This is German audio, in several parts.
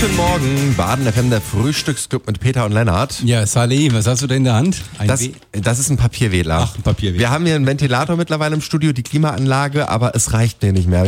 Guten Morgen, Baden FM, der Frühstücksclub mit Peter und Lennart. Ja, Saleh, was hast du denn in der Hand? Das ist ein Papierwedler. Ach, ein Papierwedler. Wir haben hier einen Ventilator mittlerweile im Studio, die Klimaanlage, aber es reicht mir nicht mehr.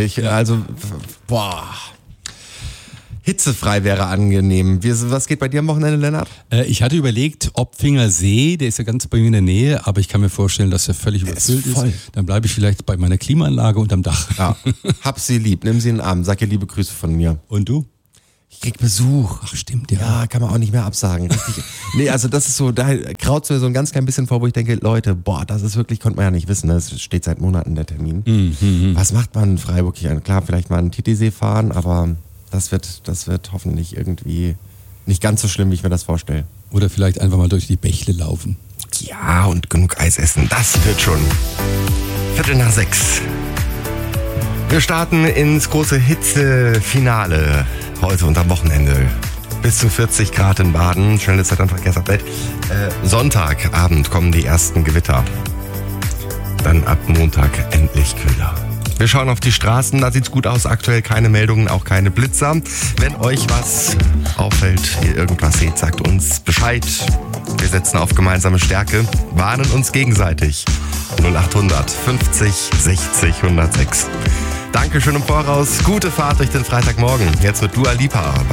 Hitzefrei wäre angenehm. Was geht bei dir am Wochenende, Lennart? Ich hatte überlegt, Opfinger See, der ist ja ganz bei mir in der Nähe, aber ich kann mir vorstellen, dass der völlig überfüllt ist. Dann bleibe ich vielleicht bei meiner Klimaanlage unterm Dach. Ja, hab sie lieb, nimm sie in den Arm, sag ihr liebe Grüße von mir. Und du? Ich krieg Besuch. Ach stimmt, ja. Ja, kann man auch nicht mehr absagen. Richtig. Nee, also das ist so, da kraut mir so ein ganz klein bisschen vor, wo ich denke, Leute, das ist wirklich, konnte man ja nicht wissen, das steht seit Monaten der Termin. Was macht man in Freiburg hier? Klar, vielleicht mal einen Titisee fahren, aber das wird hoffentlich irgendwie nicht ganz so schlimm, wie ich mir das vorstelle. Oder vielleicht einfach mal durch die Bächle laufen. Ja, und genug Eis essen, das wird schon. 5:45. Wir starten ins große Hitzefinale heute und am Wochenende. Bis zu 40 Grad in Baden. Schnelles Zeit- und Verkehrsupdate. Sonntagabend kommen die ersten Gewitter. Dann ab Montag endlich kühler. Wir schauen auf die Straßen, da sieht's gut aus. Aktuell keine Meldungen, auch keine Blitzer. Wenn euch was auffällt, ihr irgendwas seht, sagt uns Bescheid. Wir setzen auf gemeinsame Stärke, warnen uns gegenseitig. 0800 50 60 106. Dankeschön im Voraus. Gute Fahrt durch den Freitagmorgen. Jetzt mit Dua Lipa.